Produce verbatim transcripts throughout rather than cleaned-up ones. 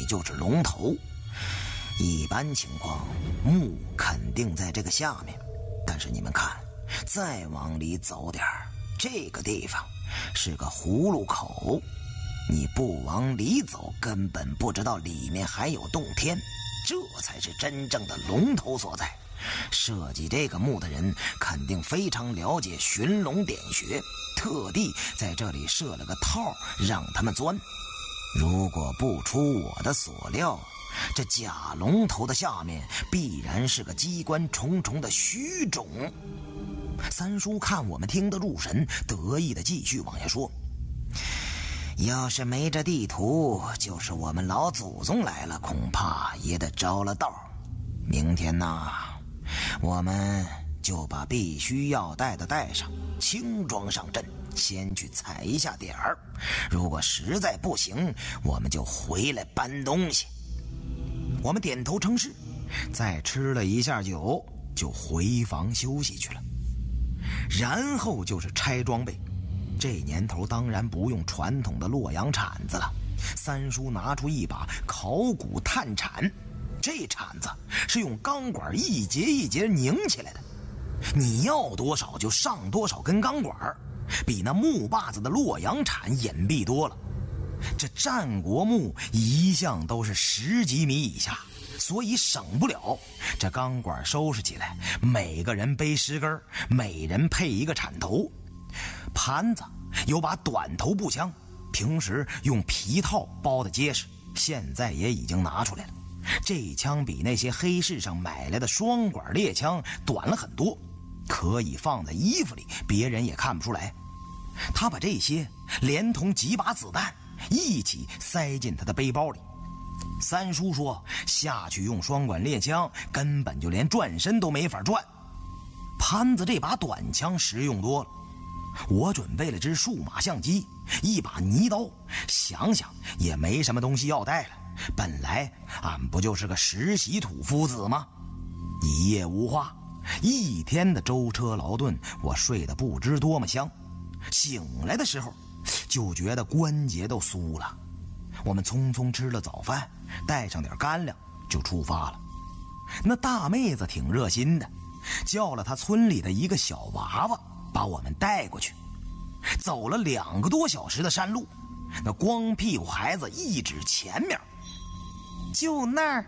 就是龙头。一般情况，墓肯定在这个下面，但是你们看，再往里走点儿，这个地方是个葫芦口，你不往里走，根本不知道里面还有洞天，这才是真正的龙头所在。设计这个墓的人肯定非常了解寻龙点穴，特地在这里设了个套让他们钻。如果不出我的所料，这假龙头的下面必然是个机关重重的虚冢。三叔看我们听得入神，得意地继续往下说，要是没这地图，就是我们老祖宗来了，恐怕也得着了道。明天呐，我们就把必须要带的带上，轻装上阵，先去踩一下点儿。如果实在不行，我们就回来搬东西。我们点头称是，再吃了一下酒，就回房休息去了。然后就是拆装备，这年头当然不用传统的洛阳铲子了。三叔拿出一把考古探铲，这铲子是用钢管一节一节拧起来的，你要多少就上多少根钢管，比那木把子的洛阳铲隐蔽多了。这战国墓一向都是十几米以下，所以省不了。这钢管收拾起来，每个人背十根，每人配一个铲头。盘子有把短头步枪，平时用皮套包的结实，现在也已经拿出来了。这枪比那些黑市上买来的双管猎枪短了很多，可以放在衣服里，别人也看不出来。他把这些连同几把子弹一起塞进他的背包里。三叔说，下去用双管猎枪根本就连转身都没法转。潘子这把短枪实用多了，我准备了支数码相机，一把泥刀，想想也没什么东西要带了。本来俺不就是个实习土夫子吗？一夜无话，一天的舟车劳顿，我睡得不知多么香。醒来的时候就觉得关节都酥了。我们匆匆吃了早饭，带上点干粮就出发了。那大妹子挺热心的，叫了她村里的一个小娃娃把我们带过去。走了两个多小时的山路，那光屁股孩子一指前面，就那儿。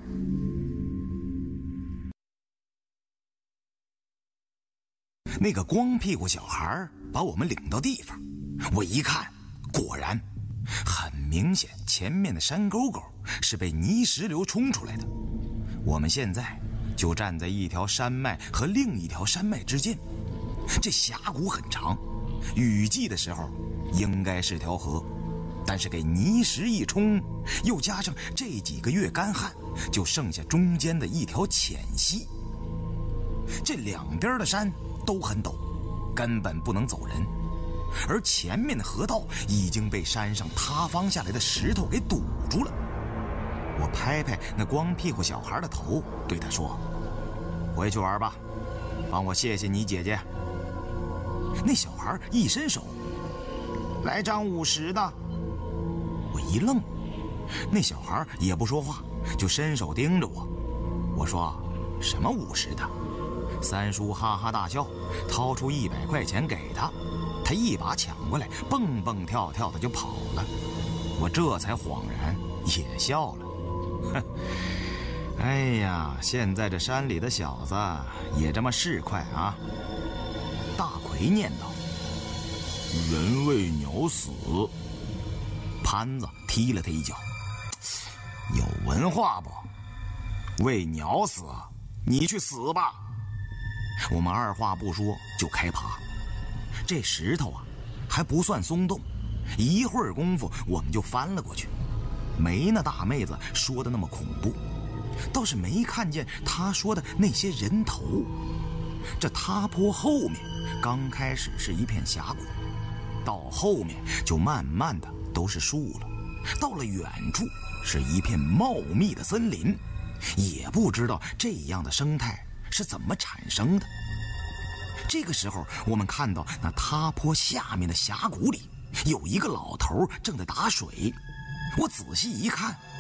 那个光屁股小孩把我们领到地方，我一看，果然很明显，前面的山沟沟是被泥石流冲出来的。我们现在就站在一条山脉和另一条山脉之间，这峡谷很长，雨季的时候应该是条河，但是给泥石一冲，又加上这几个月干旱，就剩下中间的一条浅溪。这两边的山都很陡，根本不能走人，而前面的河道已经被山上塌方下来的石头给堵住了。我拍拍那光屁股小孩的头，对他说，回去玩吧，帮我谢谢你姐姐。那小孩一伸手，来张五十的。我一愣，那小孩也不说话，就伸手盯着我。我说，什么五十的？三叔哈哈大笑，掏出一百块钱给他，他一把抢过来，蹦蹦跳跳的就跑了。我这才恍然，也笑了。哼，哎呀，现在这山里的小子也这么市侩啊！大奎念道：“ 人为鸟死。” 潘子踢了他一脚：“有文化不？为鸟死，你去死吧！”我们二话不说就开爬。这石头啊还不算松动，一会儿功夫我们就翻了过去，没那大妹子说的那么恐怖，倒是没看见她说的那些人头。这塌坡后面刚开始是一片峡谷，到后面就慢慢的都是树了，到了远处是一片茂密的森林，也不知道这样的生态是怎么产生的。这个时候我们看到那塌坡下面的峡谷里有一个老头正在打水，我仔细一看，